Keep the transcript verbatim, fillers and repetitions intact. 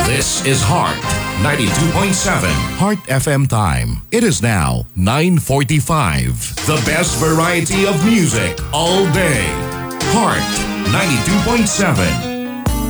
This is Heart ninety-two point seven. Heart F M time. It is now nine forty-five. The best variety of music all day. Heart ninety-two point seven.